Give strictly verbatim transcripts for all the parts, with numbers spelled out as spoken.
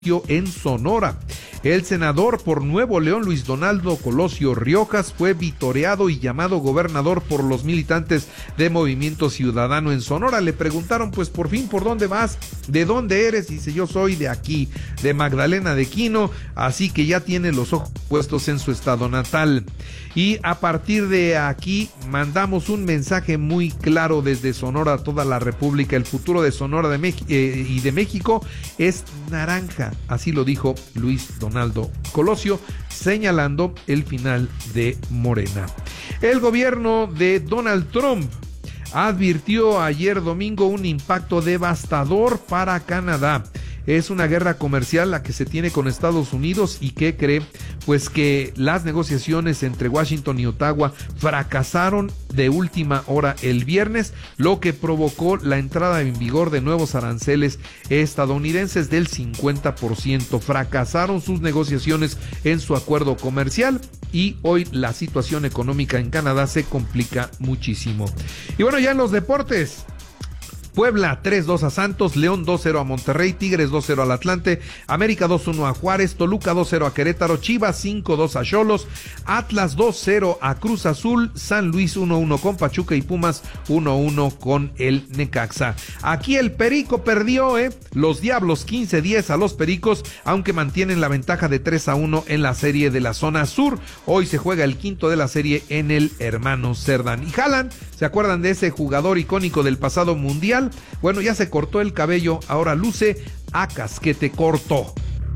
en Sonora. El senador por Nuevo León, Luis Donaldo Colosio Riojas, fue vitoreado y llamado gobernador por los militantes de Movimiento Ciudadano en Sonora. Le preguntaron, pues, por fin, ¿por dónde vas? ¿De dónde eres? Dice, yo soy de aquí, de Magdalena de Quino, así que ya tiene los ojos puestos en su estado natal. Y a partir de aquí mandamos un mensaje muy claro desde Sonora a toda la República. El futuro de Sonora de Mex- eh, y de México es naranja, así lo dijo Luis Donaldo Colosio, señalando el final de Morena. El gobierno de Donald Trump advirtió ayer domingo un impacto devastador para Canadá. Es una guerra comercial la que se tiene con Estados Unidos y que cree pues que las negociaciones entre Washington y Ottawa fracasaron de última hora el viernes, lo que provocó la entrada en vigor de nuevos aranceles estadounidenses del cincuenta por ciento. Fracasaron sus negociaciones en su acuerdo comercial y hoy la situación económica en Canadá se complica muchísimo. Y bueno, ya en los deportes, Puebla tres dos a Santos, León dos cero a Monterrey, Tigres dos cero al Atlante, América dos uno a Juárez, Toluca dos cero a Querétaro, Chivas cinco dos a Xolos, Atlas dos cero a Cruz Azul, San Luis uno uno con Pachuca y Pumas uno uno con el Necaxa. Aquí el Perico perdió, eh, los Diablos quince diez a los Pericos, aunque mantienen la ventaja de tres a uno en la serie de la zona sur. Hoy se juega el quinto de la serie en el Hermano Cerdán. Y Haaland, ¿se acuerdan de ese jugador icónico del pasado mundial? Bueno, ya se cortó el cabello, ahora luce a casquete corto.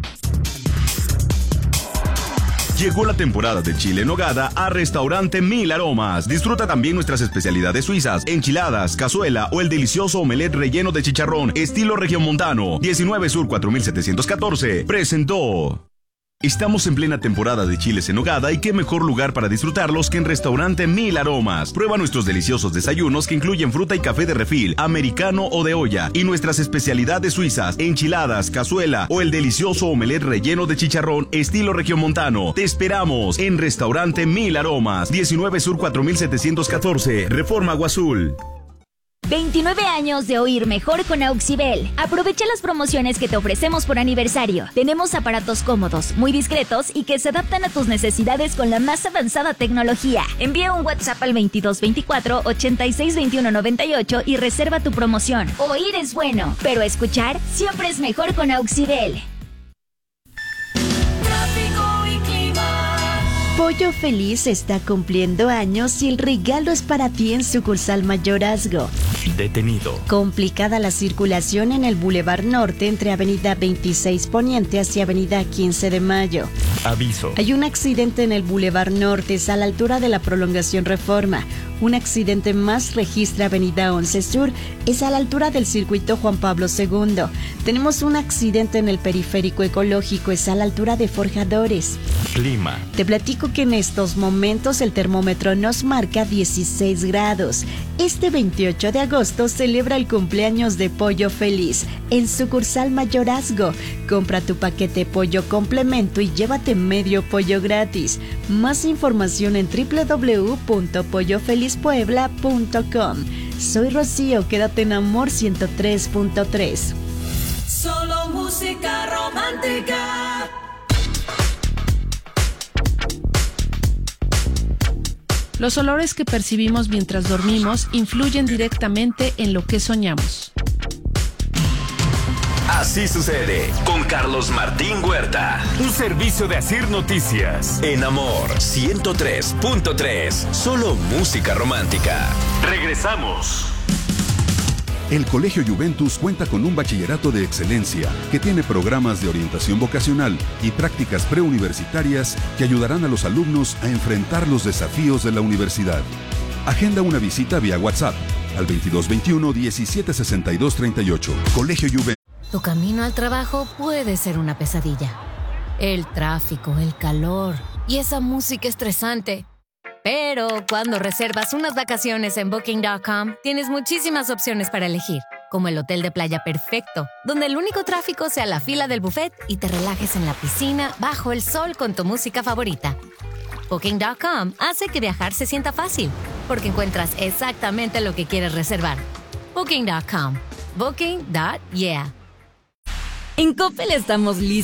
Llegó la temporada de chile en nogada a Restaurante Mil Aromas. Disfruta también nuestras especialidades suizas, enchiladas, cazuela o el delicioso omelette relleno de chicharrón, estilo regiomontano. diecinueve Sur cuatro mil setecientos catorce. Presentó. Estamos en plena temporada de chiles en nogada y qué mejor lugar para disfrutarlos que en Restaurante Mil Aromas. Prueba nuestros deliciosos desayunos que incluyen fruta y café de refil, americano o de olla, y nuestras especialidades suizas, enchiladas, cazuela o el delicioso omelette relleno de chicharrón estilo regiomontano. Te esperamos en Restaurante Mil Aromas, diecinueve Sur cuatro mil setecientos catorce, Reforma Agua Azul. veintinueve años de oír mejor con Auxibel. Aprovecha las promociones que te ofrecemos por aniversario. Tenemos aparatos cómodos, muy discretos y que se adaptan a tus necesidades con la más avanzada tecnología. Envía un WhatsApp al veintidós veinticuatro ochenta y seis veintiuno noventa y ocho y reserva tu promoción. Oír es bueno, pero escuchar siempre es mejor con Auxibel. Pollo Feliz está cumpliendo años y el regalo es para ti en sucursal Mayorazgo. Detenido. Complicada la circulación en el Boulevard Norte entre Avenida veintiséis Poniente hacia Avenida quince de Mayo. Aviso. Hay un accidente en el Boulevard Norte, es a la altura de la prolongación Reforma. Un accidente más registra Avenida once Sur, es a la altura del circuito Juan Pablo segundo. Tenemos un accidente en el Periférico Ecológico, es a la altura de Forjadores. Clima. Te platico que en estos momentos el termómetro nos marca dieciséis grados. Este veintiocho de agosto celebra el cumpleaños de Pollo Feliz en sucursal Mayorazgo. Compra tu paquete pollo complemento y llévate medio pollo gratis. Más información en doble u doble u doble u punto pollo feliz puebla punto com. Soy Rocío, quédate en Amor ciento tres punto tres. Solo música romántica. Los olores que percibimos mientras dormimos influyen directamente en lo que soñamos. Así sucede con Carlos Martín Huerta. Un servicio de Asir Noticias. En Amor ciento tres punto tres. Solo música romántica. Regresamos. El Colegio Juventus cuenta con un bachillerato de excelencia que tiene programas de orientación vocacional y prácticas preuniversitarias que ayudarán a los alumnos a enfrentar los desafíos de la universidad. Agenda una visita vía WhatsApp al veintidós veintiuno diecisiete sesenta y dos treinta y ocho. Colegio Juventus. Tu camino al trabajo puede ser una pesadilla. El tráfico, el calor y esa música estresante. Pero cuando reservas unas vacaciones en Booking punto com, tienes muchísimas opciones para elegir, como el hotel de playa perfecto, donde el único tráfico sea la fila del buffet y te relajes en la piscina bajo el sol con tu música favorita. Booking punto com hace que viajar se sienta fácil, porque encuentras exactamente lo que quieres reservar. Booking punto com. Booking. Yeah. En Coppel estamos listos